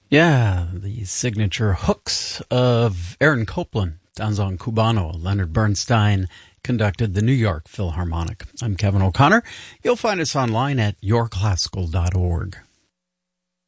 Yeah, the signature hooks of Aaron Copland, Danzón Cubano. Leonard Bernstein conducted the New York Philharmonic. I'm Kevin O'Connor. You'll find us online at yourclassical.org.